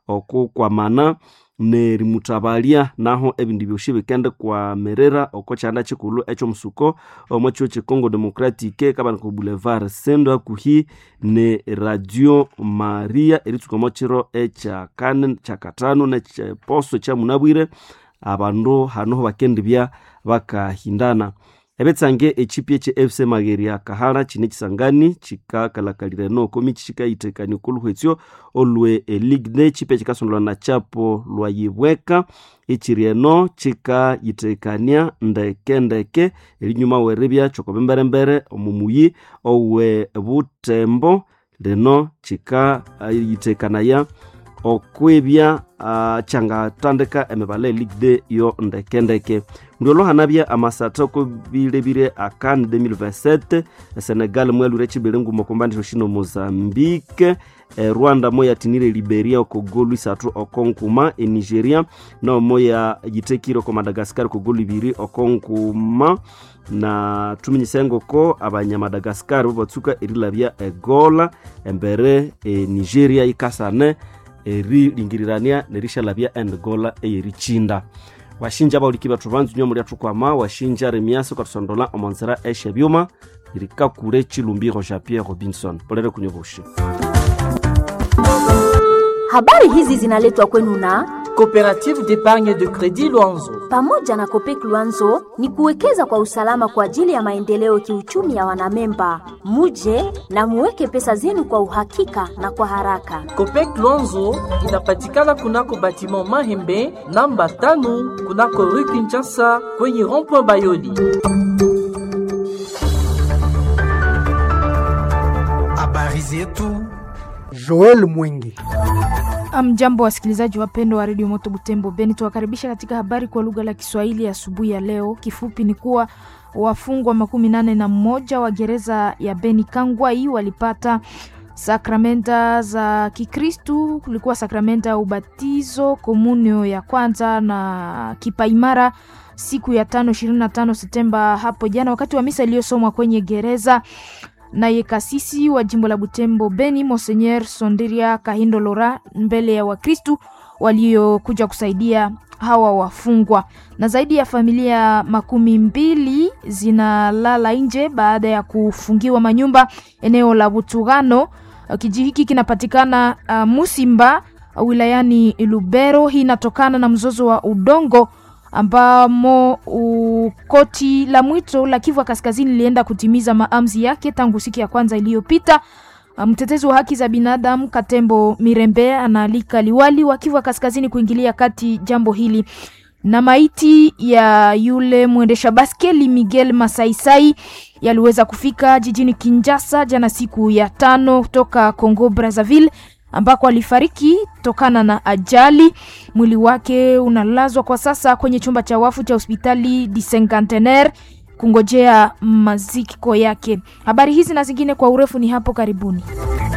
oku kwa mana nerimutabalia naho ebindi byoshi bikende kwa merera oko chanda chikulu echo musuko omwacho chikongo demokratike kabana ku boulevard sendo akuhi ne radio Maria eritsuka mochiro echa kanen chakatano ne posto cha munabwire abandu hano bakendibya bakahindana ebetsange echipi eche FC Mageria kahara chine chisangani chikakalakalire no komi chikaitekani kuluhwetyo olwe eligne chipe chikasondola na chapo lwayibweka ichirieno chika yitekania ndeke elinyuma werebya chokobemberembere omumuyi owe butembo leno chika yitekanaya okwebya changa tandeka emebale ligde yo ndeke ndolo hanabya amasata ko bilebire akan 2027 Senegal mwelure chibelengu mokombandi shino Mozambique Rwanda moya tinire Liberia okogolu 3 okonkuma Nigeria no moya yitekiro ko Madagascar okogolu 2 okonkuma na tuminyisengo ko abanya Madagascar botsuka erilabya egola embere Nigeria ikasane eri lingirirania nerisha labia engola eyerichinda washinja baulikiba tubanzu nyo muri atukwama washinja remiaso katusondola omonzera eshebyuma irika kure chilumbiro Jean-Pierre Robinson polere kunyoboshi. Habari hizi zinaletwa kwenu na Coopérative d'épargne de crédit Luanzo. Pamoja na Copec Luanzo ni kuwekeza kwa usalama kwa ajili ya maendeleo kiuchumi ya wanamemba. Muje na muweke pesa zenu kwa uhakika na kwa haraka. Copec Luanzo inapatikana kunako batiment Mahembe namba 5 kunako rue Kinshasa kwenye rond-point Bayoli. Habari zetu Joel Mwingi. Jambo wasikilizaji wapendwa wa Radio Moto Butembo Beni, tuwakaribisha katika habari kwa lugha la Kiswahili asubuhi ya leo. Kifupi ni kuwa wafungwa 81 wa gereza ya Beni Kangwai walipata sakramenta za Kikristu. Kulikuwa sakramenta ya ubatizo, komunio ya kwanza na kipaimara siku ya 25 Septemba hapo jana wakati wa misa iliyosomwa kwenye gereza. Naye kasisi wa jimbo la Butembo Beni Monseigneur Sondiria Kahindo Lora mbele ya Wakristu waliokuja kusaidia hawa wafungwa. Na zaidi ya familia 12 zinalala nje baada ya kufungiwa manyumba eneo la Butugano. Kijiji hiki kinapatikana Musimba wilayani Lubero. Hii inatokana na mzozo wa udongo ambamo koti la mwito la Kivu Kaskazini lienda kutimiza maamzi yake tangu siku ya kwanza iliyopita. Mtetezi wa haki za binadamu Katembo Mirembe analika liwali wa Kivu Kaskazini kuingilia kati jambo hili. Na maiti ya yule mwendesha baskeli Miguel Masaisai yaliweza kufika jijini Kinshasa jana siku ya 5 kutoka Congo Brazzaville ambako alifariki tokana na ajali. Mwili wake unalazwa kwa sasa kwenye chumba cha wafu cha hospitali di Cinquantenaire kungojea maziko yake. Habari hizi na zingine kwa urefu ni hapo karibuni.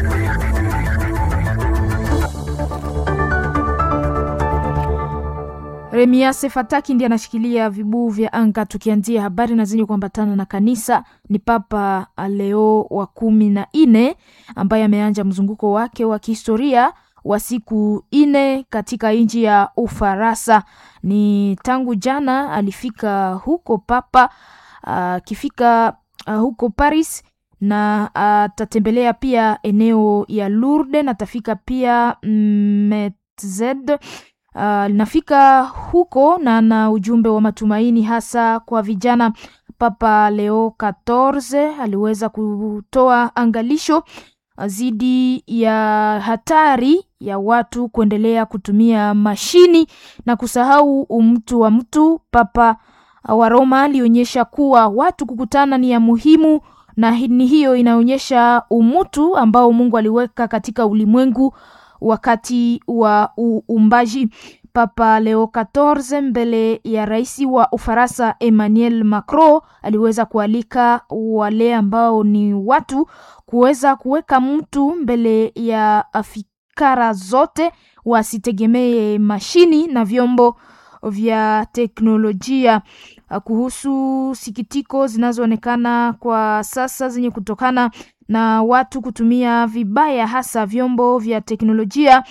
Remiase Fataki ndiye anashikilia vibu vya anga. Tukianzia habari na zenye kuambatana na kanisa, ni Papa Leo wa 14 ambaye ameanza mzunguko wake wa kihistoria wa siku 4 katika nchi ya Ufaransa. Ni tangu jana alifika huko Papa kifika huko Paris na atatembelea pia eneo ya Lourdes na tafika pia Metzed. Linafika huko na ujumbe wa matumaini hasa kwa vijana. Papa Leo 14 aliweza kutoa angalisho zidi ya hatari ya watu kuendelea kutumia mashini na kusahau umtu wa mtu. Papa wa Roma alionyesha kuwa watu kukutana ni ya muhimu, na hiyo inaonyesha umutu ambao Mungu aliweka katika ulimwengu wakati wa uumbaji. Papa Leo 14 mbele ya rais wa Ufaransa Emmanuel Macron aliweza kualika wale ambao ni watu kuweza kuweka mtu mbele ya fikra zote, wasitegemee mashini na vyombo vya teknolojia. Kuhusu sikitiko zinazoonekana kwa sasa zenye kutokana na watu kutumia vibaya hasa vyombo vya teknolojia,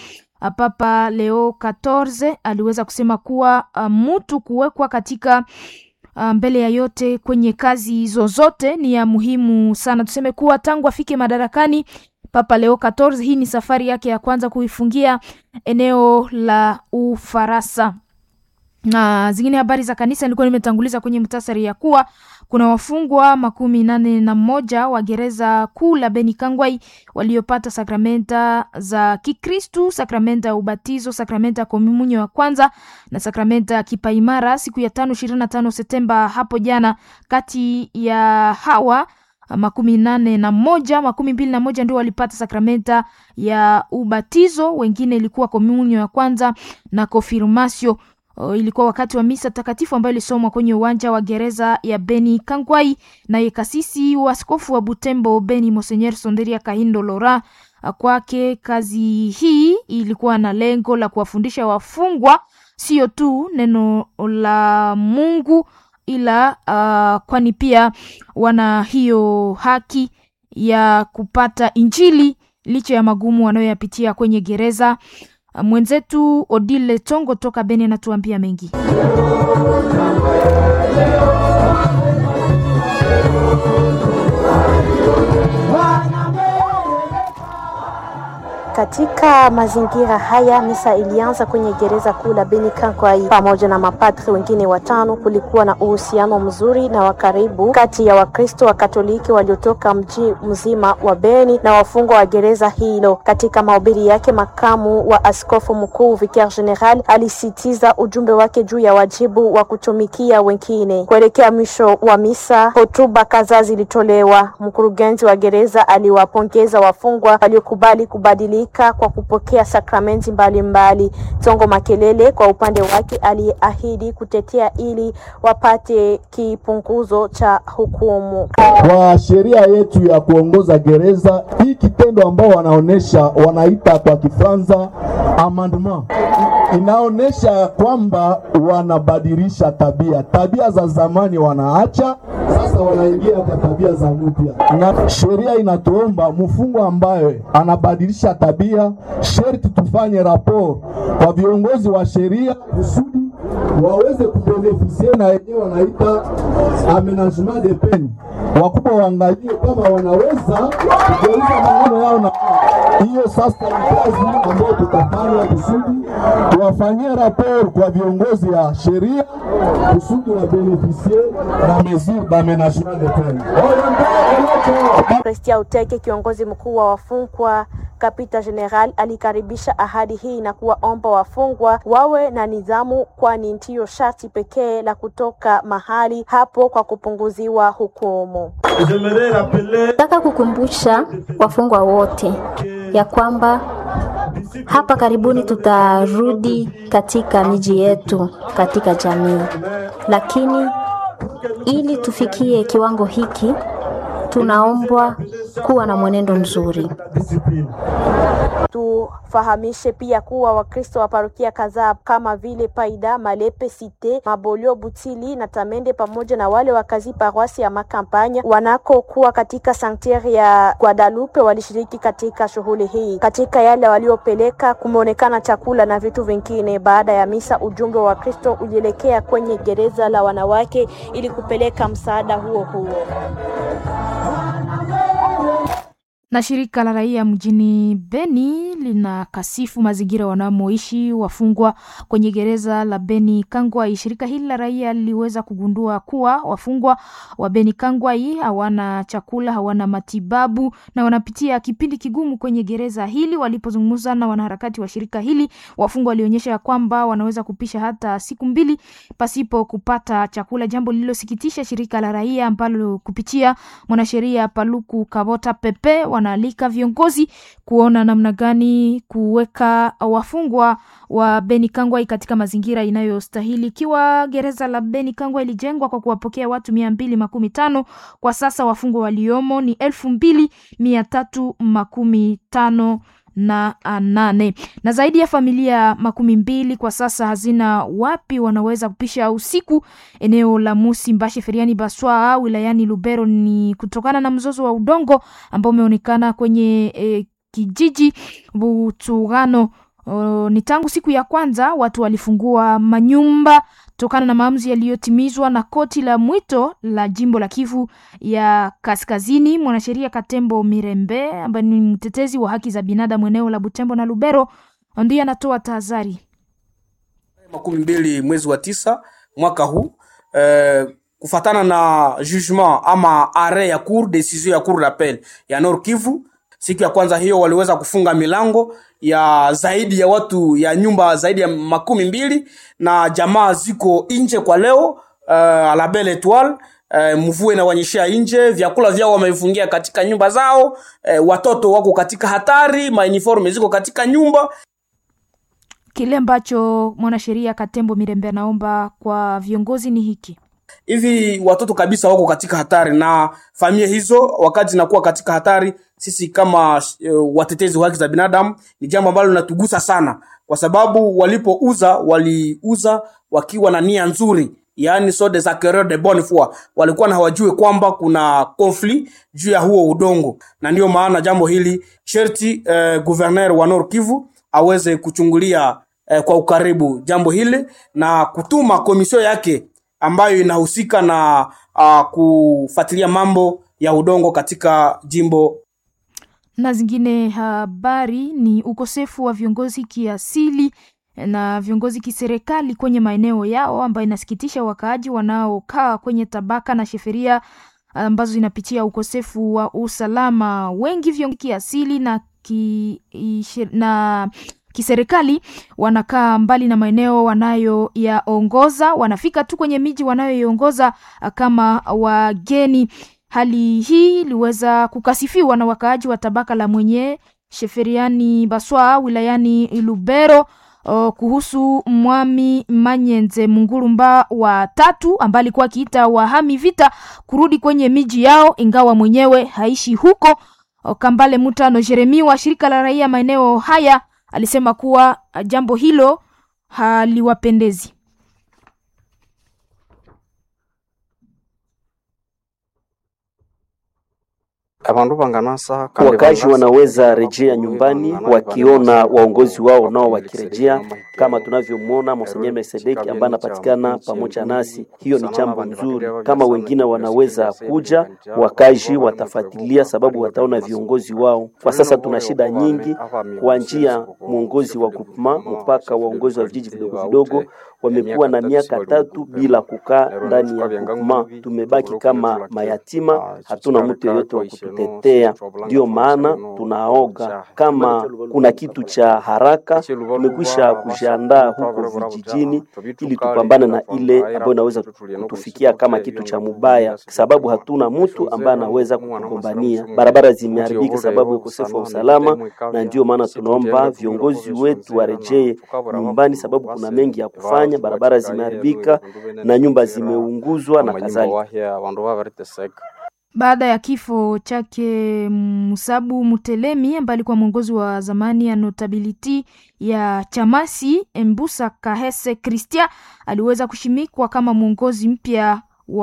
Papa Leo 14 aliweza kusema kuwa mtu kuwekwa katika mbele ya yote kwenye kazi zozote ni ya muhimu sana. Tuseme kuwa tangu afike madarakani Papa Leo 14, hii ni safari yake ya kwanza kuifungia eneo la Ufaransa. Na zingine habari za kanisa nilikuwa nimetanguliza kwenye mtasari ya kuwa kuna wafungwa 81 wa gereza kuu la Beni Kangwai waliopata sakramenta za Kikristu, sakramenta ya ubatizo, sakramenta ya komunyo ya kwanza na sakramenta ya kipaimara siku ya 25 Septemba hapo jana. Kati ya hawa 21 ndio walipata sakramenta ya ubatizo, wengine ilikuwa komunyo ya kwanza na konfirmasio. Ilikuwa wakati wa misa takatifu ambayo ilisomwa kwenye uwanja wa gereza ya Beni Kangwai na kasisi wa askofu wa Butembo Beni Monseigneur Sonderia Kahindo Lora. Kwake kazi hii ilikuwa na lengo la kuwafundisha wafungwa sio tu neno la Mungu ila kwani pia wana hiyo haki ya kupata Injili licha ya magumu wanayoyapitia kwenye gereza. Mwenzetu Odile Tongo toka Beni anatuambia mengi. Katika mazingira haya misa ilianza kwenye gereza kuu la Beni Kangwai. Pamoja na mapadri wengine 5, kulikuwa na uhusiano mzuri na wa karibu kati ya Wakristo wa Katoliki waliotoka mji mzima wa Beni na wafungwa wa gereza hilo. Katika mahubiri yake, makamu wa askofu mkuu Vicaire General alisitiza ujumbe wake juu ya wajibu wa kutumikia wengine. Kuelekea mwisho wa misa, hotuba kadhaa zilitolewa. Mkurugenzi wa gereza aliwapongeza wafungwa waliokubali kubadilika kwa kupokea sakramenti mbalimbali. Tongo Makelele kwa upande wake aliahidi kutetea ili wapate kipunguzo cha hukumu. Kwa sheria yetu ya kuongoza gereza, hii kitendo ambao wanaita kwa Kifaransa amendement, inaonesha kwamba wanabadilisha tabia za zamani wanaacha, sasa wanaingia kwa tabia za mpya. Na sheria inatuomba mfungwa ambaye anabadilisha tabia sherti tufanye rapport kwa viongozi wa sheria kusudi waweze kubenefisie na yenyewe wanaita aménagement de peine. Wakubwa waangalie kama wanaweza kugeuza maneno yao, na hiyo sasa ni kazi ambayo tutafanya kusudi tuwafanyie rapport kwa viongozi ya sheria kusudi wa benefisie na mesure d'aménagement de peine. Christian Uteke, kiongozi mkuu wa wafungwa Kapita General, alikaribisha ahadi hii na kuwaomba wafungwa wawe na nidhamu, kwani ndio sharti pekee la kutoka mahali hapo kwa kupunguziwa hukumu. Nataka kukumbusha wafungwa wote ya kwamba hapa karibuni tutarudi katika miji yetu, katika jamii. Lakini ili tufikie kiwango hiki, tunaombwa kuwa na mwenendo mzuri. Tufahamishe pia kuwa Wakristo wa parokia kadhaa kama vile Paida, Malepe, Cité, Mabolio, Butili na Tamende pamoja na wale wakazi paroisi ya Makampanya wanakokuwa katika sanctuary ya Guadalupe walishiriki katika shughuli hii. Katika yale waliopeleka kumeonekana chakula na vitu vingine. Baada ya misa, ujumbe wa Kristo ulielekea kwenye gereza la wanawake ili kupeleka msaada huo. Na shirika la raia mjini Beni linakasifu mazingira wanamoishi wafungwa kwenye gereza la Beni Kangwai. Shirika hili la raia liweza kugundua kuwa wafungwa wa Beni Kangwai hawana chakula, hawana matibabu na wanapitia kipindi kigumu kwenye gereza hili. Walipozungumza na wanaharakati wa shirika hili, wafungwa walionyesha kwamba wanaweza kupisha hata siku 2 pasipo kupata chakula, jambo lililosikitisha shirika la raia ambalo kupitia mwanasheria Paluku Kabota Pepe wanaalika viongozi kuona namna gani kuweka wafungwa wa Beni Kangwai katika mazingira inayostahili. Ikiwa gereza la Beni Kangwai ilijengwa kwa kuwapokea watu 215, kwa sasa wafungwa waliomo ni 2358 na zaidi ya familia 12 kwa sasa hazina wapi wanaweza kupisha usiku. Eneo la Musi Mbashe Feriani Baswa wilayani Lubero ni kutokana na mzozo wa udongo ambao umeonekana kwenye kijiji Butugano Ni tangu siku ya kwanza watu walifungua manyumba tokana na maamuzi yaliyotimizwa na koti la mwito la jimbo la Kivu ya Kaskazini. Mwanasheria Katembo Mirembe ambaye ni mtetezi wa haki za binadamu eneo la Butembo na Lubero ndiye anatoa tahadhari. 12 mwezi wa 9 mwaka huu kufatana na jugement ama arrêt ya cour decision ya cour d'appel ya Nord Kivu. Siku ya kwanza hiyo waliweza kufunga milango ya zaidi ya watu ya nyumba zaidi ya 12 na jamaa ziko nje kwa leo la Belle Etoile. Mvua inawanyeshia nje, vyakula vyao wamefungia katika nyumba zao, watoto wako katika hatari, uniform ziko katika nyumba. Kile ambacho mwanasheria Katembo Mirembe anaomba kwa viongozi ni hiki: hivi watoto kabisa wako katika hatari, na familia hizo wakati zinakuwa katika hatari, sisi kama watetezi wa haki za binadamu ni jambo ambalo linatugusa sana, kwa sababu waliuza wakiwa na nia nzuri, yani so des acquéreurs de bonne foi, walikuwa na hawajui kwamba kuna conflit juu ya huo udongo. Na ndio maana jambo hili sherti gouverneur wa Nord Kivu aweze kuchungulia kwa ukaribu jambo hili na kutuma komisio yake ambayo inahusika na kufuatilia mambo ya udongo katika jimbo. Na zingine habari ni ukosefu wa viongozi kiasili na viongozi kiserikali kwenye maeneo yao, ambayo inasikitisha wakaaji wanaokaa kwenye tabaka na sheferia ambazo zinapitia ukosefu wa usalama. Wengi viongozi kiasili na kiserikali wanakaa mbali na maeneo wanayoyaongoza, wanafika tu kwenye miji wanayoiongoza kama wageni. Hali hii iliweza kukasifiwa na wakaaji wa tabaka la mwenye sheferiani Baswa wilayani Lubero kuhusu Mwami Manyenze Mungurumba wa 3 ambaye alikuwa akiita wahami vita kurudi kwenye miji yao, ingawa mwenyewe haishi huko. Kambale Mutano Jeremi wa shirika la raia maeneo haya alisema kuwa jambo hilo haliwapendezi. Wakazi wanaweza rejea nyumbani wakiona waongozi wao nao wakirejea, kama tunavyomwona Monseigneur Melkisedeki ambaye anapatikana pamoja nasi. Hiyo ni jambo nzuri. Kama wengine wanaweza kuja, wakazi watafuatilia sababu wataona viongozi wao. Kwa sasa tuna shida nyingi, kuanzia muongozi wa groupement mpaka waongozi wa vijiji vidogo vidogo wamekuwa na miaka 3 bila kukaa ndani ya groupement. Tumebaki kama mayatima, hatuna mtu yeyote wa kututetea. Ndio maana tunaoga kama kuna kitu cha haraka. Tumekwisha kujiandaa huko vijijini ili tupambane na ile ambayo inaweza kutufikia kama kitu cha mubaya, sababu hatuna mtu ambaye anaweza kugombania. Barabara zimeharibika sababu ya ukosefu wa usalama, na ndio maana tunaomba viongozi wetu warejee nyumbani sababu kuna mengi ya kufanya. Barabara zimeharibika na nyumba zimeunguzwa na kadhalika. Baada ya kifo chake Musabu Mutelemi ambaye alikuwa mwongozi wa zamani ya notability ya Chamasi, Mbusa Kahese Christian aliweza kushimikwa kama mwongozi mpya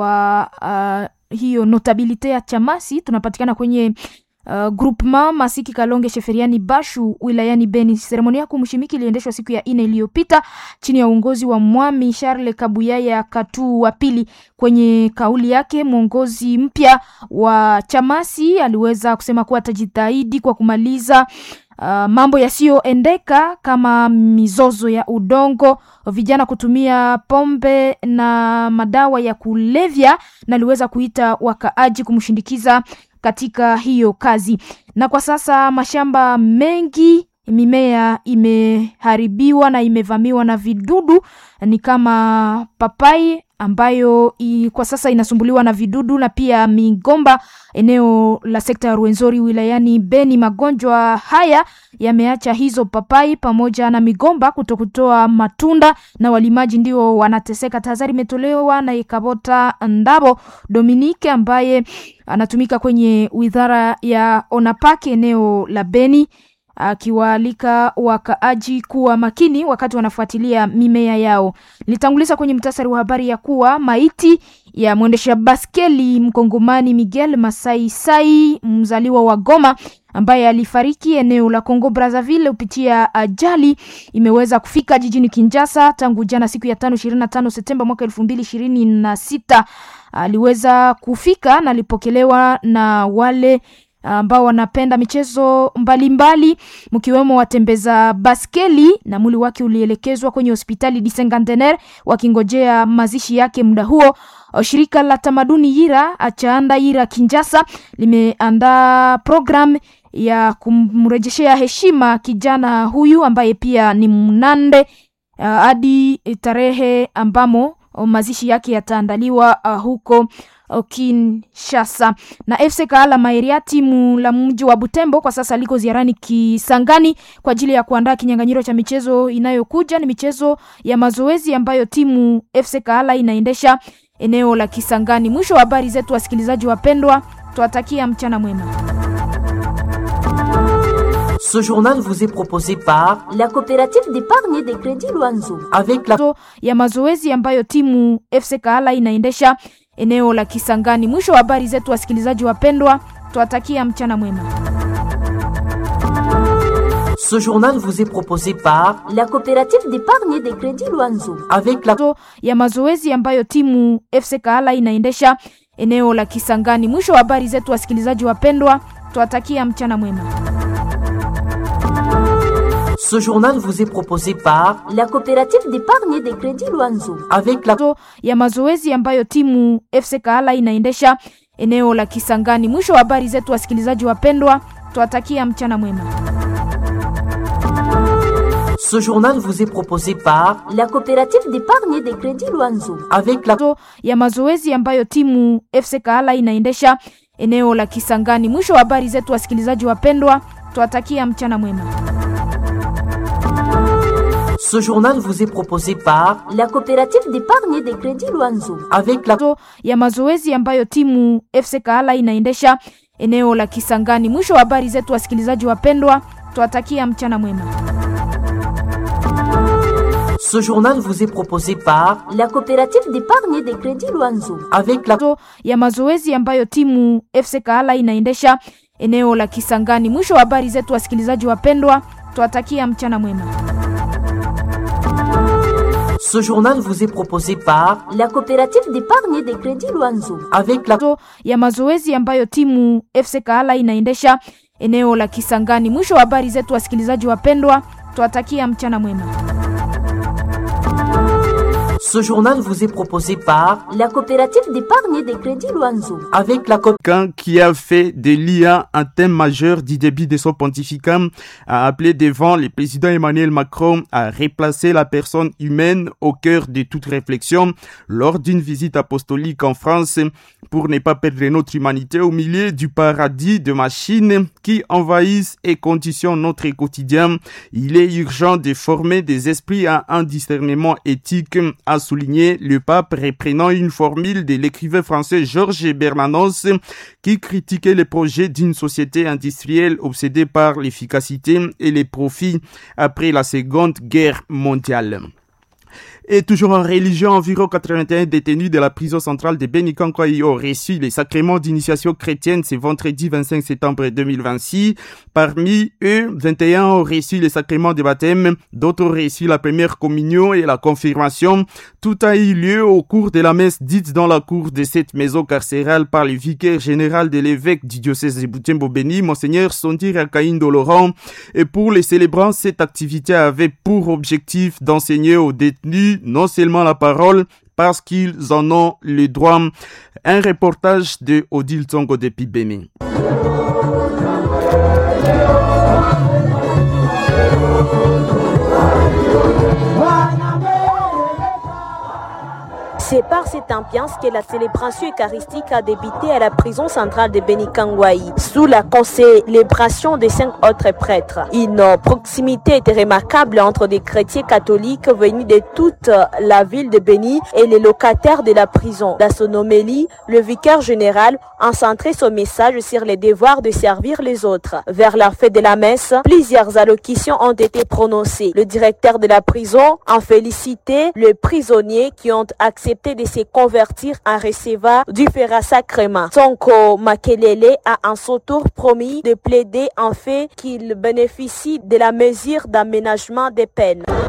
wa hiyo notability ya Chamasi. Tunapatikana kwenye groupement Masiki Kalonge Sheferiani Bashu wilayani Beni. Seremonia ya kumshimiki iliendeshwa siku ya 4 iliyopita chini ya uongozi wa Mwami Charles Kabuyaya Katu wa pili. Kwenye kauli yake mwongozi mpya wa Chamasi aliweza kusema kuwa atajitahidi kwa kumaliza mambo yasiyoendeka kama mizozo ya udongo, vijana kutumia pombe na madawa ya kulevya, na aliweza kuita wakaaji kumshindikiza katika hiyo kazi. Na kwa sasa mashamba mengi, mimea imeharibiwa na imevamiwa na vidudu, ni kama papai ambayo kwa sasa inasumbuliwa na vidudu, na pia migomba eneo la sekta ya Ruwenzori wilayani Beni. Magonjwa haya yameacha hizo papai pamoja na migomba kutokutoa matunda na walimaji ndio wanateseka. Tahadhari imetolewa na Ikabota Ndabo Dominique ambaye anatumika kwenye wizara ya Onapake eneo la Beni. akiwaalika wakaaji kuwa makini wakati wanafuatilia mimea yao. Nilitanguliza kwenye mtasari wa habari ya kuwa maiti ya mwendesha baskeli mkongomani Miguel Masai Sai, mzaliwa wa Goma, ambaye alifariki eneo la Kongo Brazzaville kupitia ajali, imeweza kufika jijini Kinshasa tangu jana siku ya 25 Septemba mwaka 2026. Aliweza kufika na alipokelewa na wale ambao wanapenda michezo mbalimbali mkiwemo watembeza baskeli, na mwili wake ulielekezwa kwenye hospitali di Saint-Gantener wakingojea mazishi yake muda huo. Shirika la tamaduni Yira Achaanda Yira Kinshasa limeandaa program ya kumrejeshea heshima kijana huyu ambaye pia ni Mnande hadi tarehe ambamo mazishi yake yataandaliwa huko Kinshasa. Na FC Kaala Mairia, timu la mji wa Butembo, kwa sasa liko ziarani Kisangani kwa ajili ya kuandaa kinyang'anyiro cha michezo inayokuja. Ni michezo ya mazoezi ambayo timu FC Kaala inaendesha eneo la Kisangani. Mwisho wa habari zetu, wasikilizaji wapendwa, tuwatakia mchana mwema. Ce journal vous est proposé par la coopérative d'épargne et de crédit Luanzo. Avec la ya mazoezi ambayo timu FC Kaala inaendesha eneo la Kisangani. Mwisho wa habari zetu, wasikilizaji wapendwa, tuwatakia mchana mwema. Ce journal vous est proposé par la coopérative d'épargne et de crédit Luanzo. Avec la ya mazoezi ambayo timu FC Kaala inaendesha eneo la Kisangani. Mwisho wa habari zetu, wasikilizaji wapendwa, tuwatakia mchana mwema. Ce journal vous est proposé par la coopérative d'épargne et de crédit Luanzo. Avec la ya mazoezi ambayo timu FC Kaala inaendesha eneo la Kisangani. Mwisho wa habari zetu, wasikilizaji wapendwa, tuwatakia mchana mwema. Ce journal vous est proposé par la coopérative d'épargne et de crédit Luanzo. Avec la ya mazoezi ambayo timu FC Kaala inaendesha eneo la Kisangani. Mwisho wa habari zetu, wasikilizaji wapendwa, tuwatakia mchana mwema. Ce journal vous est proposé par la coopérative d'épargne et de crédit Luanzo. Avec la ya mazoezi ambayo timu FC Kaala inaendesha eneo la Kisangani. Mwisho wa habari zetu, wasikilizaji wapendwa, tuwatakia mchana mwema. Ce journal vous est proposé par la coopérative d'épargne et de crédit Luanzo. Avec la ya mazoezi ambayo timu FC Kaala inaendesha eneo la Kisangani. Mwisho wa habari zetu, wasikilizaji wapendwa, tuwatakia mchana mwema. Ce journal vous est proposé par la coopérative d'épargne et de crédit Luanzo. Avec la ya mazoezi ambayo timu FC Kaala inaendesha eneo la Kisangani. Mwisho wa habari zetu, wasikilizaji wapendwa, tuwatakia mchana mwema. Ce journal vous est proposé par la coopérative d'épargne et de crédit Luanzo. Avec la qui a fait de l'IA un thème majeur du début de son pontificat, a appelé devant le président Emmanuel Macron à replacer la personne humaine au cœur de toute réflexion lors d'une visite apostolique en France pour ne pas perdre notre humanité au milieu du paradis de machines qui envahissent et conditionnent notre quotidien. Il est urgent de former des esprits à un discernement éthique, a souligné le pape, reprenant une formule de l'écrivain français Georges Bernanos qui critiquait les projets d'une société industrielle obsédée par l'efficacité et les profits après la Seconde Guerre mondiale. Et toujours en religion, environ 81 détenus de la prison centrale de Beni-Kankoaï ont reçu les sacrements d'initiation chrétienne ce vendredi 25 septembre 2026. Parmi eux, 21 ont reçu les sacrements de baptême, d'autres ont reçu la première communion et la confirmation. Tout a eu lieu au cours de la messe dite dans la cour de cette maison carcérale par le vicaire général de l'évêque du diocèse de Butembo-Beni, Monseigneur Sondir Kaindo Laurent. Et pour les célébrants, cette activité avait pour objectif d'enseigner aux détenus non seulement la parole, parce qu'ils en ont le droit. Un reportage de Odile Tsongo depuis Bénin. C'est par cette ambiance que la célébration eucharistique a débuté à la prison centrale de Beni-Kangwai, sous la célébration des 5 autres prêtres. Une proximité était remarquable entre des chrétiens catholiques venus de toute la ville de Beni et les locataires de la prison. Dans son homélie, le vicaire général a centré son message sur les devoirs de servir les autres. Vers la fin de la messe, plusieurs allocutions ont été prononcées. Le directeur de la prison a félicité les prisonniers qui ont accepté de se convertir en recevant du Ferra-Sacrement. Sonko Makelele a en son tour promis de plaider en fait qu'il bénéficie de la mesure d'aménagement des peines.